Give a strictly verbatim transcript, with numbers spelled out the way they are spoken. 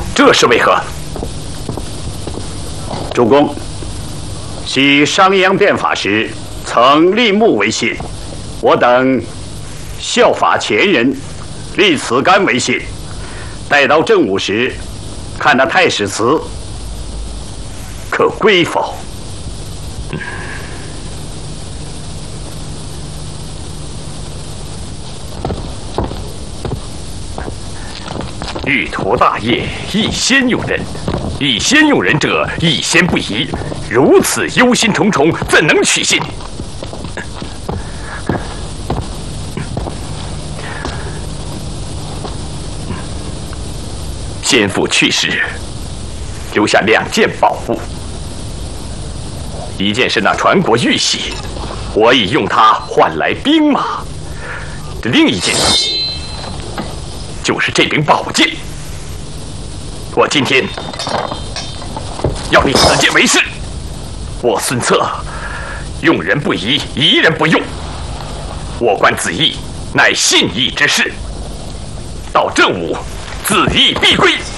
这是为何？ 主公，昔商鞅变法时，曾立木为信，我等效法前人，立此干为信。待到正午时，看那太史慈可归否？ 欲图大业，亦先用人；亦先用人者，亦先不疑。如此忧心忡忡，怎能取信？先父去世，留下两件宝物，一件是那传国玉玺，我已用它换来兵马；另一件就是这柄宝剑。我今天要立此剑为誓，我孙策用人不疑，疑人不用。我观子义乃信义之士，到正午，子义必归。